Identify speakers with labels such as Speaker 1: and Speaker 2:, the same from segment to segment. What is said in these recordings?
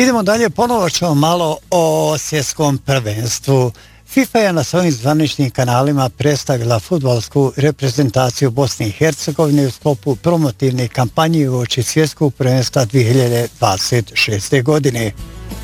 Speaker 1: Idemo dalje, ponovo ćemo malo o svjetskom prvenstvu. FIFA je na svojim zvaničnim kanalima predstavila fudbalsku reprezentaciju Bosne i Hercegovine u sklopu promotivne kampanje uoči svjetskog prvenstva 2026. godine.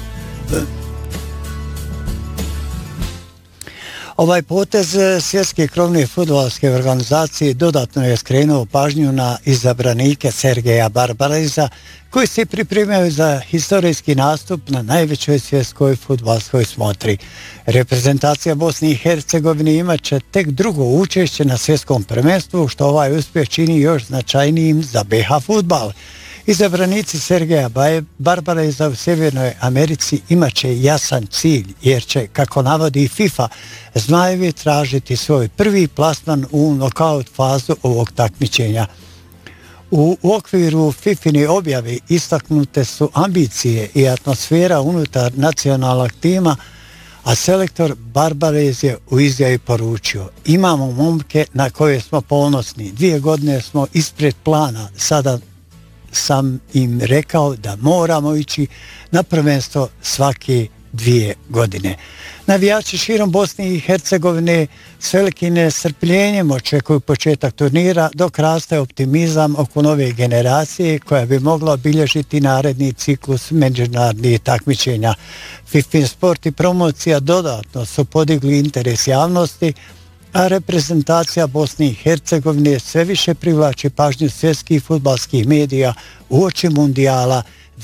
Speaker 1: Ovaj potez svjetske krovne fudbalske organizacije dodatno je skrenuo pažnju na izabranike Sergeja Barbareza, koji se pripremaju za historijski nastup na najvećoj svjetskoj fudbalskoj smotri. Reprezentacija Bosne i Hercegovine imat će tek drugo učešće na svjetskom prvenstvu, što ovaj uspjeh čini još značajnijim za BiH fudbal. Izabranici Sergeja Barbareza u Sjevernoj Americi imat će jasan cilj, jer će, kako navodi FIFA, Zmajevi tražiti svoj prvi plasman u nokaut fazu ovog takmičenja. U okviru FIFIne objave istaknute su ambicije i atmosfera unutar nacionalnog tima, a selektor Barbarez je u izjavi poručio: imamo momke na koje smo ponosni, 2 godine smo ispred plana, sada sam im rekao da moramo ići na prvenstvo svake 2 godine. Navijači širom Bosne i Hercegovine s velikim nestrpljenjem očekuju početak turnira, dok raste optimizam oko nove generacije koja bi mogla obilježiti naredni ciklus međunarodnih takmičenja. FIFIn sport i promocija dodatno su podigli interes javnosti, a reprezentacija Bosne i Hercegovine sve više privlači pažnju svjetskih fudbalskih medija uoči mundijala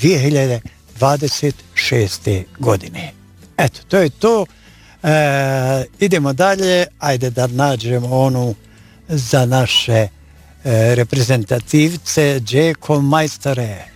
Speaker 1: 2026. godine. Eto, to je to. Idemo dalje. Ajde da nađemo onu za naše reprezentativce, Đeko Majstore.